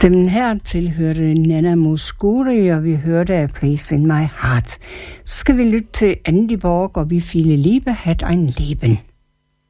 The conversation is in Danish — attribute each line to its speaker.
Speaker 1: Stemmen her tilhørte Nana Mouskouri, og vi hørte A Place in My Heart. Så skal vi lytte til Andy Borg og Wie viele Liebe hat ein Leben.